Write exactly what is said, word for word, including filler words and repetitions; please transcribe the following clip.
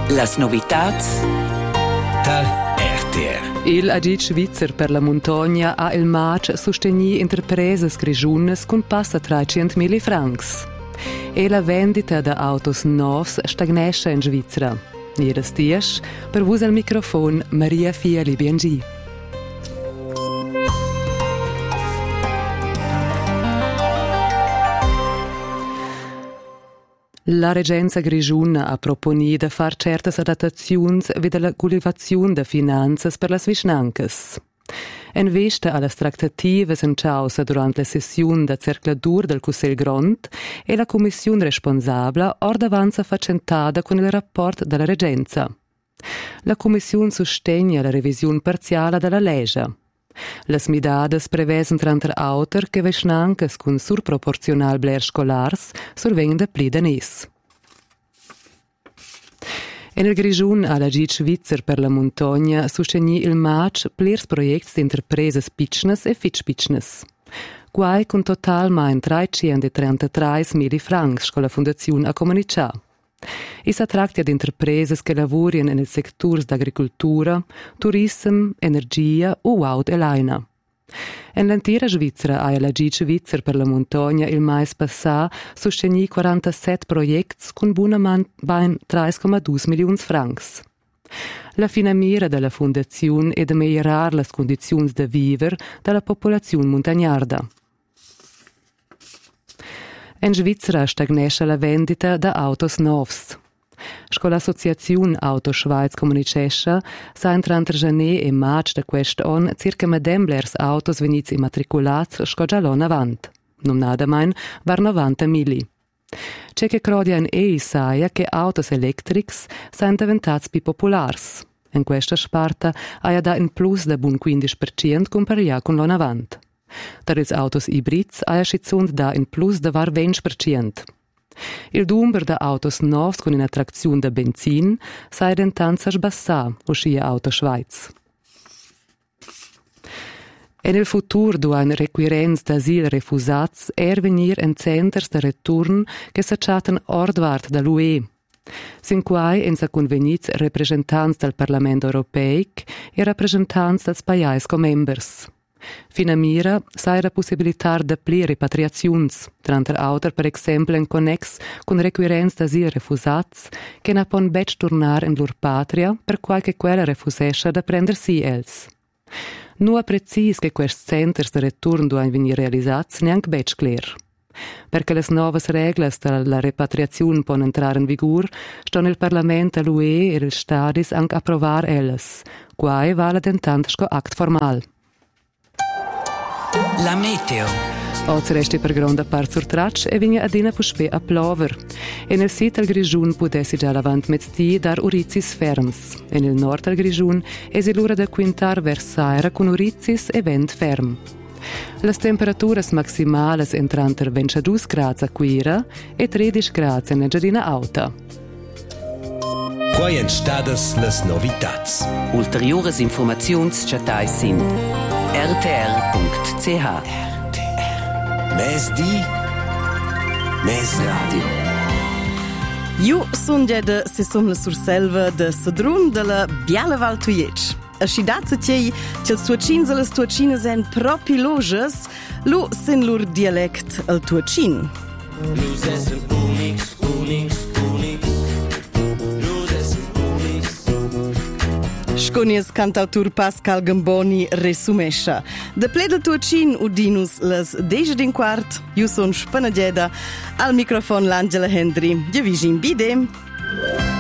Las novitats dal R T R. Il agit svizzer per la montagna ha il mac sostenì interpreses grigiunes con passa trecentomila francs. E la vendita da autos novs stagnesce in Svizzera. Jedes dies, per vos al microfon Maria Fieli B N G. La Regenza Grigiuna ha proponi da far certas adattaziuns veda la cultivazione da finanzas per las vischnancas. En vista alle tractative in causa durante la sessione da cercladur del Cussel Grond e la commissione responsabile ordavanza facentada con il rapport della Regenza. La commissione sostegna la revisione parziale della legge. Las midades prevesen tranter auter che vischnancas con surproporcional bler scolars survengono da pli danès. En il Grigiun ha l'agit svizzer per la montagna sostegni il mac plirs projects di interpreses pitschnes e fitch pitschnes. Quai con total main trecentotrentatré mila francs sco la fondazione a comunicà. I sa tractia di interpreses che lavorano nel settore d'agricoltura, turismo, energia o aut e laina. En l'intera Svizzera ha l'agit svizzer per la montagna il mais passà sostegni quarantasette projects con buonament ben tre virgola due milioni francs. La finamira della fondazione è di migliorare le condizioni di vivere della popolazione montagnarda. In Svizzera stagnesce la vendita da autos novs. Sco l'associazione Auto Schweiz comunicesce, sa intrante janer e mac da quest'anno circa medemblers autos venits immatriculats sco già l'anno avant. Non nada mein var novanta mili. C'è che crodia in ei saia che autos electrics sain diventats più populars. In questa sparta ha da in plus da bun quindici per cento comparia con l'anno avant. Per ils autos ibrids ha schizzund da in plus da var venti per cento. Il numero da autos novs con una trazione da benzin sa tendenza sbassà, uscia Auto Schweiz. E nel futuro du ein requirents d'asil refusats er venir en centers de return che s'acciatan ordwart da l'U E. Sin quai en sa convenits representants del Parlamento Europeic e representants dels paiais com members. Fina mira sai la possibilità de pli repatriaziuns, tranter auter per exemple en connex con requirents d'asil refusats che na pon bec tornar in lur patria per qualche quella refusesce da prender si els. Nu è precis che quest centers de return duan venir realisats neanche bec cler. Perché le novas reglas della repatriazione pon entrar in vigor, sto nel Parlamento l'U E e els stadis anche approvar elles, quai vale dentant sco act formal. La meteo. Oggi resti per grande part sur traccia e vigna adina puspe a plover. E nel sito del Grigiun potessi già lavant mezz'dì dar urizis ferms. E nel nord del Grigiun esi l'ora da quintar versaira con urizis e vent ferm. Las temperaturas maximales entranter ventidue gradi a Quira e tredici gradi in Giardina Alta. Quai en stadas las novitats. Ulteriores informaziuns chatai sin r t r punct c h. Mes di, mes radio. Io son già da se som la surselva da Sadrun della Biala Val Tuiec. A scidazza tei che il tuacins e le tuacines en propi loges, lo sen lur dialect al tuacin. Lus essen unix, unix, unix. Lus essen unix. Sconies cantautur Pascal Gamboni resumescha. De pledel tuacin udinus las deja din quart. Io son Spanageda al microfon l'Angela Hendry. Gevigin bide.